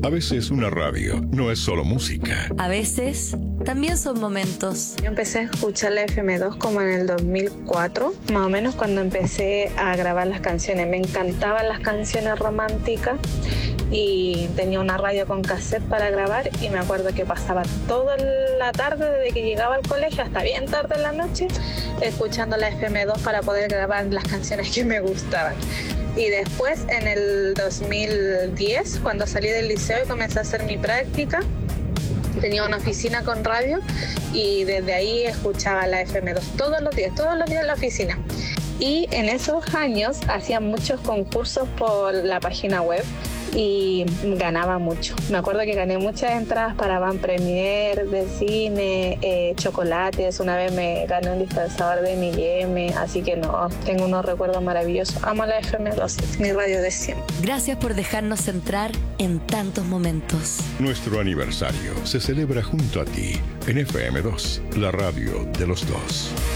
A veces una radio no es solo música. A veces también son momentos. Yo empecé a escuchar la FM2 como en el 2004, más o menos cuando empecé a grabar las canciones. Me encantaban las canciones románticas y tenía una radio con cassette para grabar y me acuerdo que pasaba toda la tarde desde que llegaba al colegio hasta bien tarde en la noche escuchando la FM2 para poder grabar las canciones que me gustaban. Y después en el 2010, cuando salí del liceo y comencé a hacer mi práctica, tenía una oficina con radio y desde ahí escuchaba la FM2 todos los días en la oficina. Y en esos años hacía muchos concursos por la página web y ganaba mucho. Me acuerdo que gané muchas entradas para van premier de cine, chocolates. Una vez me gané un dispensador de mi M, así que no, tengo unos recuerdos maravillosos. Amo la FM2, es mi radio de siempre. Gracias por dejarnos entrar en tantos momentos. Nuestro aniversario se celebra junto a ti en FM2, la radio de los dos.